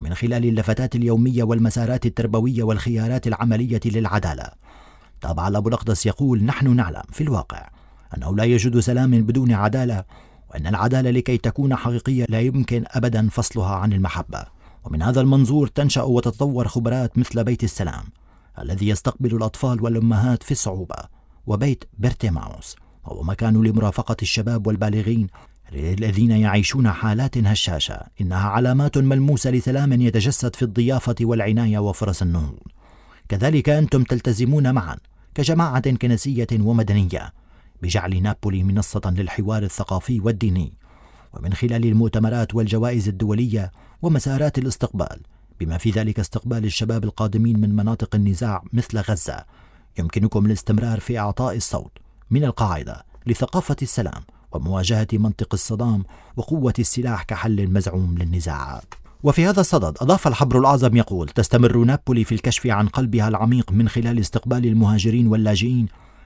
ومن خلال اللفتات اليومية والمسارات التربوية والخيارات العملية للعدالة. تابع أبو الأقدس يقول: نحن نعلم في الواقع أنه لا يوجد سلام بدون عدالة، وأن العدالة لكي تكون حقيقية لا يمكن أبدا فصلها عن المحبة. ومن هذا المنظور تنشأ وتتطور خبرات مثل بيت السلام الذي يستقبل الأطفال والأمهات في الصعوبة، وبيت بيرتيماوس هو مكان لمرافقة الشباب والبالغين الذين يعيشون حالات هشاشة. إنها علامات ملموسة لسلام يتجسد في الضيافة والعناية وفرص النهوض. كذلك أنتم تلتزمون معا كجماعة كنسية ومدنية بجعل نابولي منصة للحوار الثقافي والديني، ومن خلال المؤتمرات والجوائز الدولية ومسارات الاستقبال، بما في ذلك استقبال الشباب القادمين من مناطق النزاع مثل غزة. يمكنكم الاستمرار في إعطاء الصوت من القاعدة لثقافة السلام ومواجهة منطق الصدام وقوة السلاح كحل مزعوم للنزاعات. وفي هذا الصدد أضاف الحبر الأعظم يقول: تستمر نابولي في الكشف عن قلبها العميق من خلال استقبال المهاجرين واللاجئين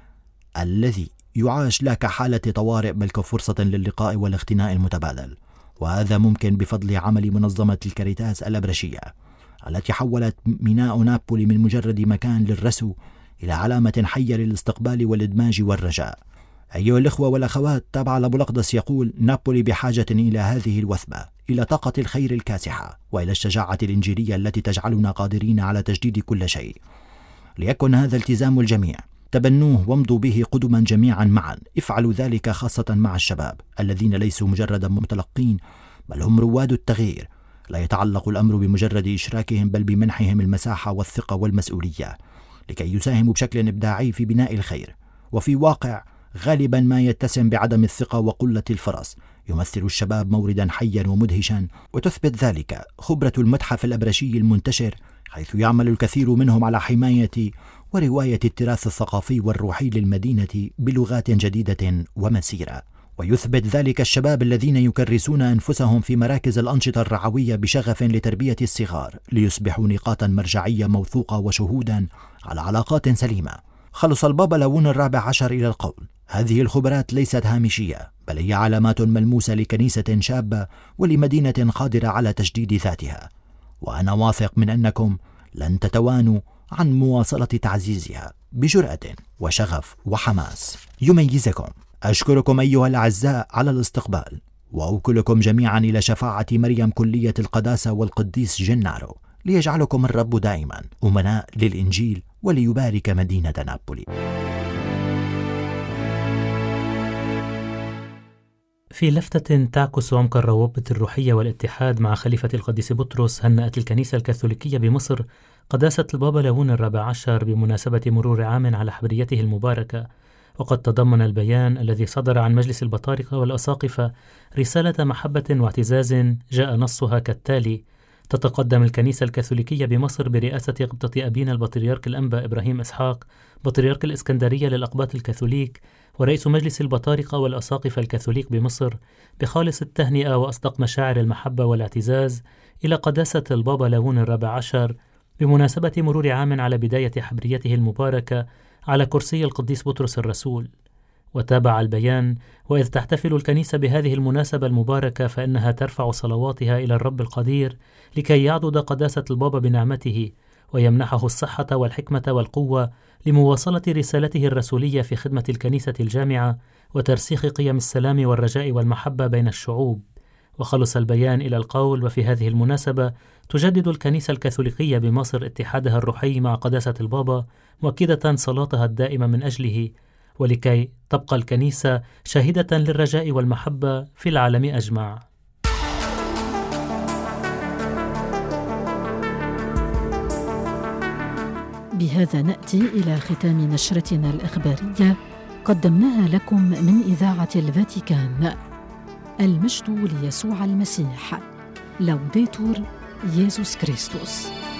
الذي يعاش لا كحالة طوارئ بل كفرصة للقاء والاختناء المتبادل. وهذا ممكن بفضل عمل منظمة الكاريتاس الأبرشية التي حولت ميناء نابولي من مجرد مكان للرسو إلى علامة حية للاستقبال والإدماج والرجاء. أيها الإخوة والأخوات، تابع أبو الأقدس يقول: نابولي بحاجة إلى هذه الوثبة، إلى طاقة الخير الكاسحة، وإلى الشجاعة الإنجيلية التي تجعلنا قادرين على تجديد كل شيء. ليكن هذا التزام الجميع، تبنوه وامضوا به قدما جميعا معا. افعلوا ذلك خاصة مع الشباب الذين ليسوا مجرد متلقين بل هم رواد التغيير. لا يتعلق الأمر بمجرد إشراكهم بل بمنحهم المساحة والثقة والمسؤولية لكي يساهموا بشكل إبداعي في بناء الخير. وفي واقع غالبا ما يتسم بعدم الثقة وقلة الفرص، يمثل الشباب موردا حيا ومدهشا، وتثبت ذلك خبرة المتحف الأبرشي المنتشر، حيث يعمل الكثير منهم على حماية ورواية التراث الثقافي والروحي للمدينة بلغات جديدة ومسيرة. ويثبت ذلك الشباب الذين يكرسون أنفسهم في مراكز الأنشطة الرعوية بشغف لتربية الصغار ليصبحوا نقاطا مرجعية موثوقة وشهودا على علاقات سليمة. خلص البابا ليون الرابع عشر إلى القول: هذه الخبرات ليست هامشية بل هي علامات ملموسة لكنيسة شابة ولمدينة قادرة على تجديد ذاتها، وأنا واثق من أنكم لن تتوانوا عن مواصلة تعزيزها بجرأة وشغف وحماس يميزكم. أشكركم أيها الأعزاء على الاستقبال، وأوكلكم جميعا إلى شفاعة مريم كلية القداسة والقديس جنارو، ليجعلكم الرب دائما أمناء للإنجيل وليبارك مدينة نابولي. في لفتة تعكس عمق الروابط الروحية والاتحاد مع خليفة القديس بطرس، هنأت الكنيسة الكاثوليكية بمصر قداسة البابا ليون الرابع عشر بمناسبة مرور عام على حبريته المباركة. وقد تضمن البيان الذي صدر عن مجلس البطاركة والأساقفة رسالة محبة واعتزاز جاء نصها كالتالي: تتقدم الكنيسة الكاثوليكية بمصر برئاسة قبطة أبينا البطريرك الأنبا إبراهيم إسحاق بطريرك الإسكندرية للأقباط الكاثوليك ورئيس مجلس البطارقة والأساقفة الكاثوليك بمصر بخالص التهنئة وأصدق مشاعر المحبة والاعتزاز إلى قداسة البابا ليون الرابع عشر بمناسبة مرور عام على بداية حبريته المباركة على كرسي القديس بطرس الرسول. وتابع البيان: وإذ تحتفل الكنيسة بهذه المناسبة المباركة فإنها ترفع صلواتها إلى الرب القدير لكي يعضد قداسة البابا بنعمته ويمنحه الصحة والحكمة والقوة لمواصلة رسالته الرسولية في خدمة الكنيسة الجامعة وترسيخ قيم السلام والرجاء والمحبة بين الشعوب. وخلص البيان إلى القول: وفي هذه المناسبة تجدد الكنيسة الكاثوليكية بمصر اتحادها الروحي مع قداسة البابا، مؤكدة صلاتها الدائمة من أجله، ولكي تبقى الكنيسة شاهدة للرجاء والمحبة في العالم أجمع. بهذا نأتي إلى ختام نشرتنا الإخبارية قدمناها لكم من إذاعة الفاتيكان. المجد ليسوع المسيح. لوديتور يسوع كريستوس.